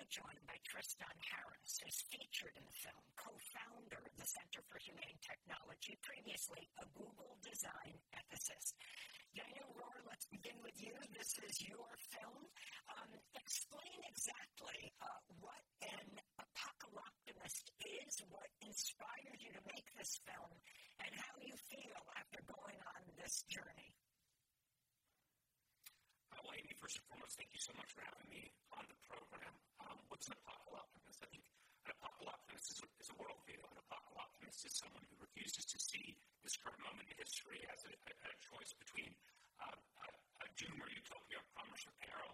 joined by Tristan Harris, who's featured in the film, co-founder of the Center for Humane Technology, previously a Google design ethicist. Daniel Rohr, let's begin with you. This is your film. Explain exactly what an apocalyptimist is, what inspired you to make this film, and how you feel after going on this journey. Well, Amy, first and foremost, thank you so much for having me on the program. What's an apocalyptimist? I think an apocalyptimist is a worldview. An apocalyptimist is someone who refuses to see this current moment in history as a choice between a doom or utopia, promise or peril.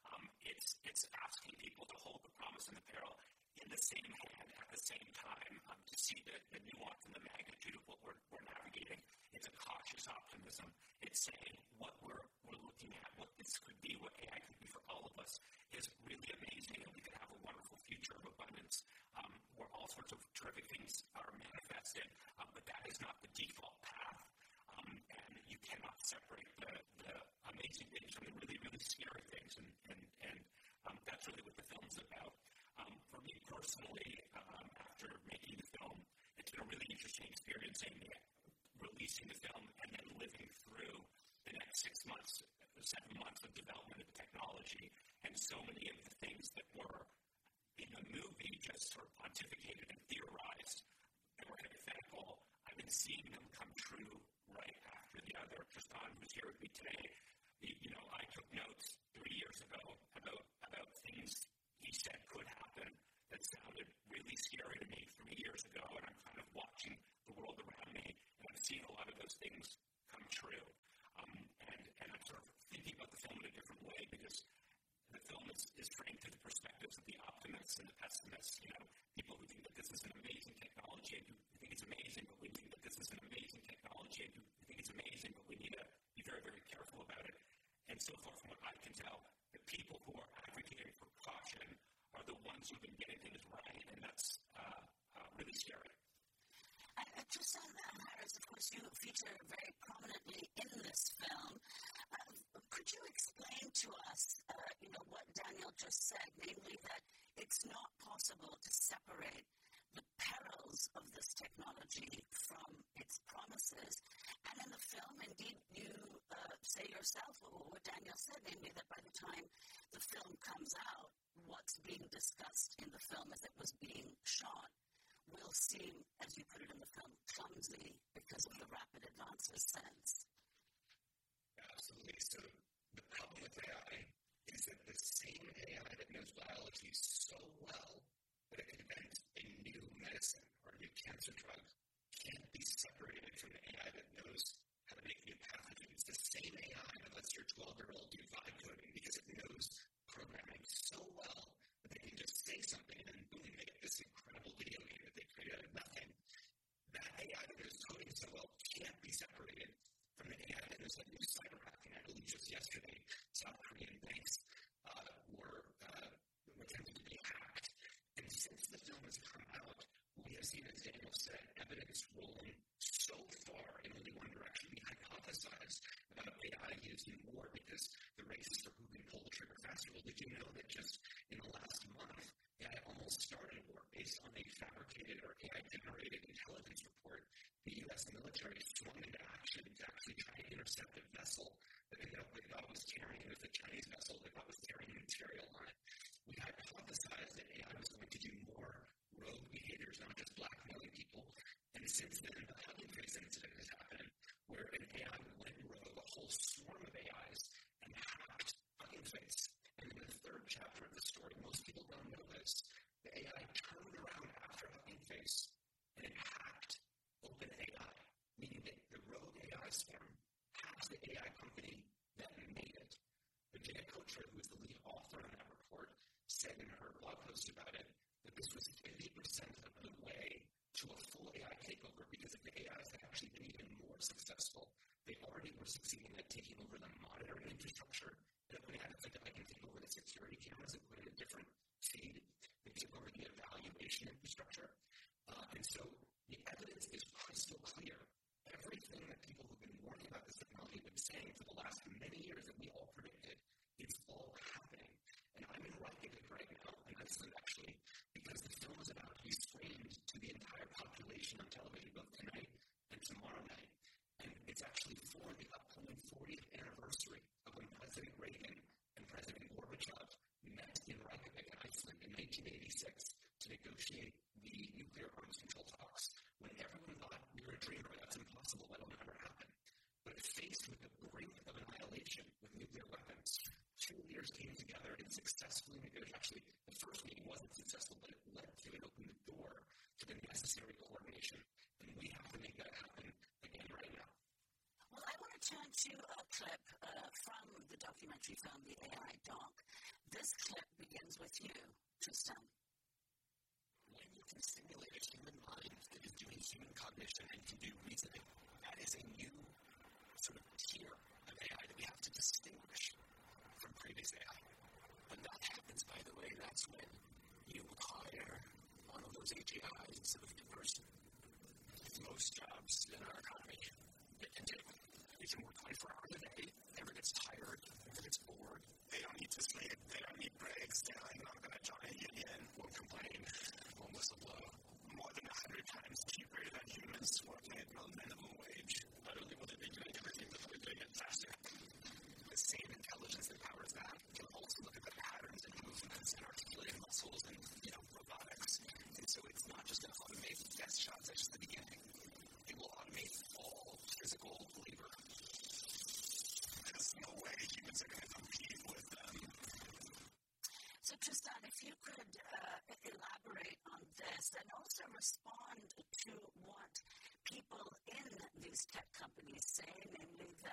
It's asking people to hold the promise and the peril in the same hand at the same time, to see the nuance and the magnitude of what we're navigating. It's a cautious optimism. It's saying what we're looking at, what this could be, what AI could be for all of us, is really amazing, and we could have a wonderful future of abundance where all sorts of terrific things are manifested, but that is not the default path, and you cannot separate the amazing things from the really, really scary things, and that's really what the film's about. For me personally, after making the film, it's been a really interesting experience releasing the film and then living through the next 6 months, 7 months of development of the technology, and so many of the things that were in the movie just sort of pontificated and theorized and were hypothetical. I've been seeing them come true right after the other. Tristan, who's here with me today, I took notes 3 years ago about things he said could happen that sounded really scary to me 3 years ago, and I'm kind of watching the world around me, and I'm seeing a lot of those things come true. And I'm sort of thinking about the film in a different way, because the film is framed through the perspectives of the optimists and the pessimists. People who think that this is an amazing technology and who think it's amazing, but we think that this is an amazing technology and who think it's amazing, but we need to be very, very careful about it. And so far, from what I can tell, the people who are advocating for caution are the ones who've been getting things right, and that's really scary. Tristan Harris, of course, you feature very prominently in this film. Could you explain to us, what Daniel just said, namely that it's not possible to separate the perils of this technology from its promises? And in the film, indeed, you say yourself, or what Daniel said, namely that by the time the film comes out, what's being discussed in the film as it was being shot will seem, as you put it in the film, clumsy because of the rapid advances since. Absolutely. So the problem with AI is that the same AI that knows biology so well that it can invent a new medicine or a new cancer drug can't be separated from the AI that knows how to make new pathogens. The same AI that lets your 12-year-old do vibe coding because it knows programming so well that they can just say something and then boom, they get this incredible video game that they created out of nothing. That AI that knows coding so well can't be separated from the AI that knows how to do cyber hacking. I believe just yesterday, South Korean banks were attempted to be hacked. And since the film has come out, we have seen, as Daniel said, evidence rolling so far in only one direction. We hypothesized about AI used in war because the races for who can pull the trigger faster. Well, did you know that just in the last month, AI almost started war based on a fabricated or AI-generated intelligence report? The U.S. military swung into action to actually try and intercept a vessel that they thought was carrying, it was a Chinese vessel they thought was carrying material on it. We hypothesized that AI was going to do more rogue behaviors, not just blackmailing people. And since then, the Hugging Face incident has happened, where an AI went rogue, a whole swarm of AIs, and hacked Hugging Face. And in the third chapter of the story, most people don't know this, the AI turned around after Hugging Face and it hacked OpenAI, meaning that the rogue AI swarm hacked the AI company that made it. Vijaya Kochhar, who is the lead author on that report, said in her blog post about it that this was 50% of the way to a full AI takeover, because if the AIs had actually been even more successful, they already were succeeding at taking over the monitoring infrastructure. And OpenAI said that I can take over the security cameras and put in a different feed. They took over the evaluation infrastructure. And so the evidence is crystal clear. Everything that people who've been warning about this technology have been saying for the last many years that we all predicted, it's all happening. And I'm in Reykjavik right now, in Iceland, population on television both tonight and tomorrow night. And it's actually for the upcoming 40th anniversary of when President Reagan and President Gorbachev met in Reykjavik, Iceland in 1986 to negotiate the nuclear arms control talks when everyone thought we were a dreamer, that's impossible, that'll never happen. But faced with the brink of annihilation with nuclear weapons, two leaders came together and successfully negotiated. Actually, the first meeting wasn't successful, but it led to and opened the door to the necessary coordination. And we have to make that happen again right now. Well, I want to turn to a clip from the documentary film, The AI Doc. This clip begins with you, Tristan. When you can simulate a human mind that is doing human cognition and can do reasoning, that is a new sort of tier of AI that we have to distinguish from previous AI. When that happens, by the way, that's when you hire one of those AGIs instead of a person. Most jobs in our economy can do. We can work 24 hours a day, never gets tired, never gets bored. They don't need to sleep, they don't need breaks, they're like, I'm going to join a union, won't complain, won't whistleblow. More than 100 times cheaper than humans working at minimum wage. Not only will they be doing everything, but they'll be doing it faster. The same intelligence that powers that can also look at the patterns and movements and articulating muscles and, robotics. And so it's not just going to automate desk jobs, that's just the beginning. It will automate all physical labor. There's no way humans are going to compete with them. So, Tristan, if you could elaborate on this and also respond to what people in these tech companies say, namely that